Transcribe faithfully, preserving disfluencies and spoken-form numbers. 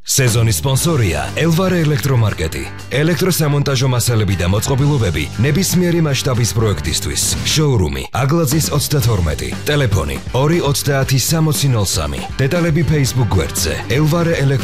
სეზონის სპონსორია ელვარე ელექტრომარკეტი. ელექტროსამონტაჟო მასალები და მოწყობილობები ნებისმიერი მასშტაბის პროექტისთვის. შოურუმი აგლაძის ოცდათორმეტი. ტელეფონი ორი ოცდაათი სამოცი ნოლ სამი. დეტალები Facebook გვერდზე ელვარე